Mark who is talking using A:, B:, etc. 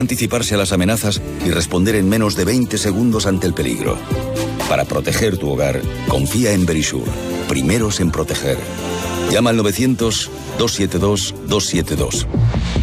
A: Anticiparse a las amenazas y responder en menos de 20 segundos ante el peligro. Para proteger tu hogar, confía en Verisure. Primeros en proteger. Llama al 900-272-272.